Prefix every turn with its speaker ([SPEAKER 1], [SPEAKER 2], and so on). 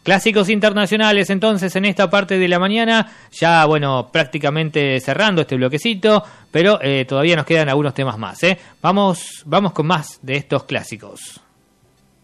[SPEAKER 1] Clásicos internacionales entonces en esta parte de la mañana, ya bueno, prácticamente cerrando este bloquecito, pero todavía nos quedan algunos temas más, ¿eh? Vamos con más de estos clásicos.